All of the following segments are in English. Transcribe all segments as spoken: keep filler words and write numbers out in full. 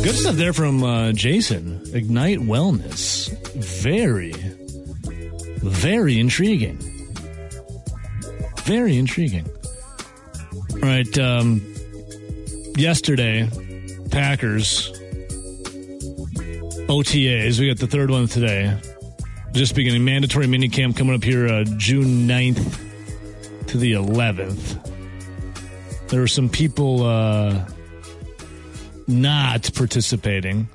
Good stuff there from uh, Jason. Ignite Wellness. Very, very intriguing. Very intriguing. All right. Um, yesterday, Packers O T As. We got the third one today. Just beginning. Mandatory minicamp coming up here uh, June ninth to the eleventh. There were some people uh, not participating.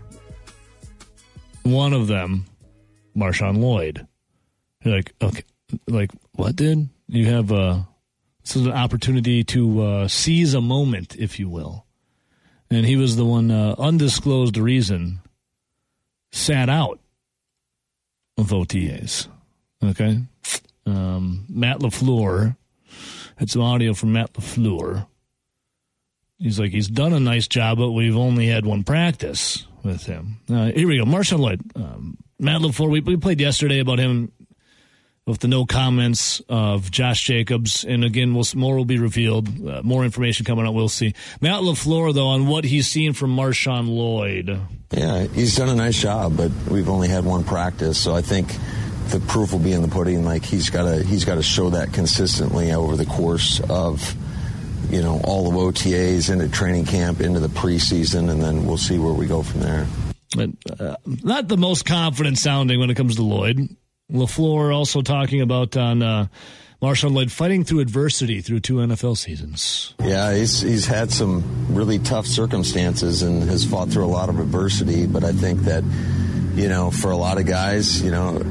One of them, Marshawn Lloyd. You're like, okay, like, what, dude? You have uh, this is an opportunity to uh, seize a moment, if you will. And he was the one, uh, undisclosed reason, sat out of O T As. Okay? Um, Matt LaFleur, had some audio from Matt LaFleur. He's like, he's done a nice job, but we've only had one practice with him. Uh, here we go. Marshawn Lloyd. Um, Matt LaFleur, we, we played yesterday about him with the no comments of Josh Jacobs. And again, we'll, more will be revealed. Uh, more information coming out, we'll see. Matt LaFleur, though, on what he's seen from Marshawn Lloyd. Yeah, he's done a nice job, but we've only had one practice. So I think the proof will be in the pudding. Like, he's got to he's got to show that consistently over the course of, you know, all of O T As, into training camp, into the preseason, and then we'll see where we go from there. But, uh, not the most confident sounding when it comes to Lloyd. LaFleur also talking about on uh, Marshawn Lloyd fighting through adversity through two N F L seasons. Yeah, he's he's had some really tough circumstances and has fought through a lot of adversity. But I think that, you know, for a lot of guys, you know,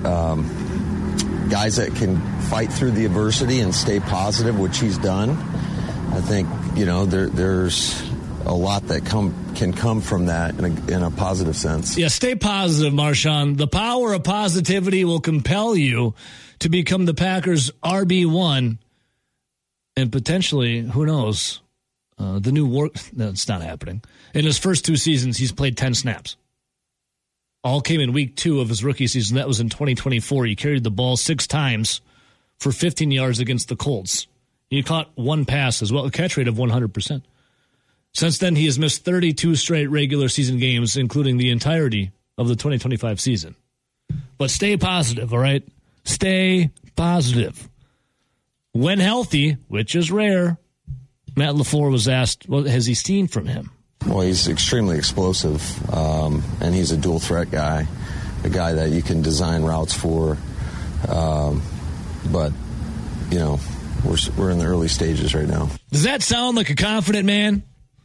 um, guys that can fight through the adversity and stay positive, which he's done, I think, you know, there, there's a lot that come can come from that in a, in a positive sense. Yeah, stay positive, Marshawn. The power of positivity will compel you to become the Packers' R B one and potentially, who knows, uh, the new work. No, it's not happening. In his first two seasons, he's played ten snaps. All came in week two of his rookie season. That was in twenty twenty-four. He carried the ball six times for fifteen yards against the Colts. He caught one pass as well, a catch rate of one hundred percent. Since then, he has missed thirty-two straight regular season games, including the entirety of the twenty twenty-five season. But stay positive, all right? Stay positive. When healthy, which is rare, Matt LaFleur was asked, what has he seen from him? Well, he's extremely explosive, um, and he's a dual threat guy, a guy that you can design routes for. Um, but, you know, we're we're in the early stages right now. Does that sound like a confident man?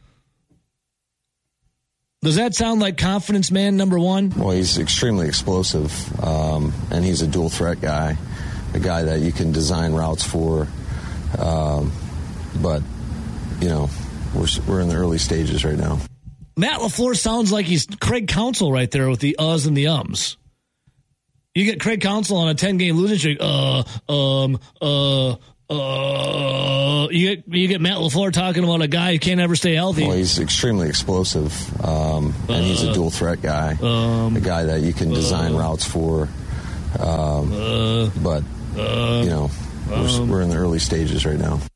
Does that sound like confidence man number one? Well, he's extremely explosive, um, and he's a dual threat guy, a guy that you can design routes for. Um, but, you know, we're we're in the early stages right now. Matt LaFleur sounds like he's Craig Counsell right there with the uhs and the ums. You get Craig Counsell on a ten-game losing streak. Uh, um, uh, uh. You get you get Matt LaFleur talking about a guy who can't ever stay healthy. Well, he's extremely explosive, um, and uh, he's a dual threat guy, um, a guy that you can design uh, routes for. Um, uh, but uh, you know, we're, um, we're in the early stages right now.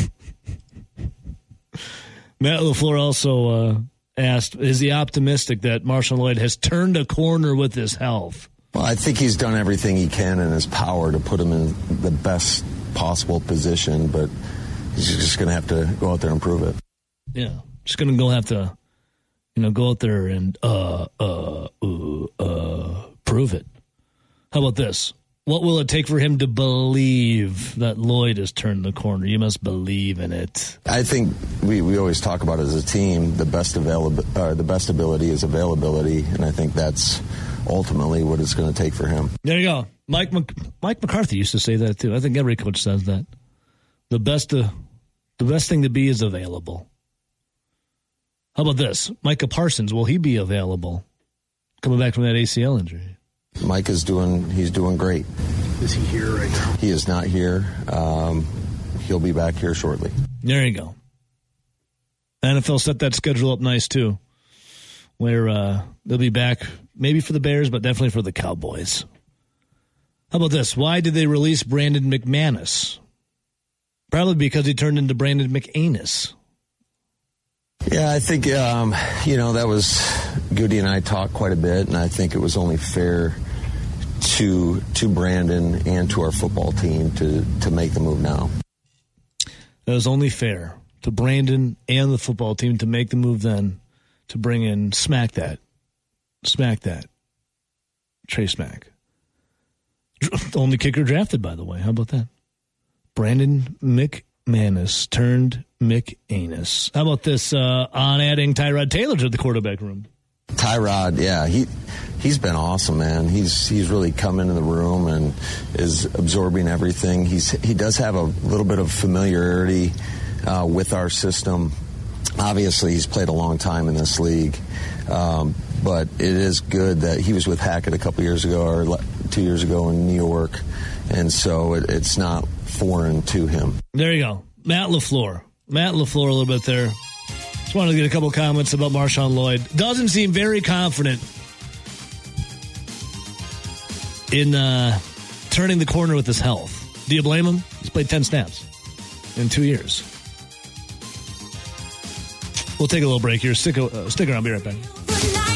Matt LaFleur also uh, asked, is he optimistic that Marshawn Lloyd has turned a corner with his health? Well, I think he's done everything he can in his power to put him in the best possible position, but he's just going to have to go out there and prove it. Yeah, just going to go have to, you know, go out there and uh, uh, uh, uh, prove it. How about this? What will it take for him to believe that Lloyd has turned the corner? You must believe in it. I think we, we always talk about as a team, the best available, uh, the best ability is availability, and I think that's ultimately what it's going to take for him. There you go. Mike Mc, Mike McCarthy used to say that too. I think every coach says that. The best, uh, the best thing to be is available. How about this? Micah Parsons, will he be available coming back from that A C L injury? Mike is doing, he's doing great. Is he here right now? He is not here. Um, he'll be back here shortly. There you go. The N F L set that schedule up nice too, where uh, they'll be back maybe for the Bears, but definitely for the Cowboys. How about this? Why did they release Brandon McManus? Probably because he turned into Brandon McAnus. Yeah, I think, um, you know, that was Goody and I talked quite a bit, and I think it was only fair to to Brandon and to our football team to, to make the move now. It was only fair to Brandon and the football team to make the move then to bring in Smack That. Smack That. Trey Smack. The only kicker drafted, by the way. How about that? Brandon McManus turned McAnus. How about this uh, on adding Tyrod Taylor to the quarterback room? Tyrod, yeah, he he's been awesome, man. He's he's really come into the room and is absorbing everything. He's he does have a little bit of familiarity uh, with our system. Obviously, he's played a long time in this league, um, but it is good that he was with Hackett a couple years ago or two years ago in New York, and so it, it's not foreign to him. There you go, Matt LaFleur. Matt LaFleur a little bit there. Just wanted to get a couple comments about Marshawn Lloyd. Doesn't seem very confident in uh, turning the corner with his health. Do you blame him? He's played ten snaps in two years. We'll take a little break here. Stick, uh, stick around. Be right back.